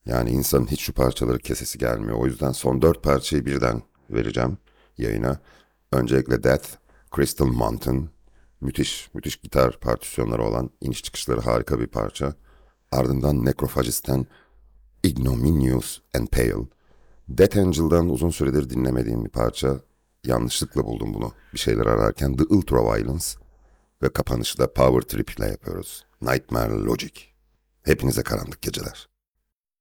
Yani insanın hiç şu parçaları kesesi gelmiyor. O yüzden son 4 parçayı birden vereceğim yayına. Öncelikle Death, Crystal Mountain. Müthiş, müthiş gitar partisyonları olan, iniş çıkışları harika bir parça. Ardından Necrophagist'ten Ignominious and Pale. Death Angel'dan uzun süredir dinlemediğim bir parça. Yanlışlıkla buldum bunu bir şeyler ararken. The Ultraviolence ve kapanışı da Power Trip ile yapıyoruz. Nightmare Logic. Hepinize karanlık geceler.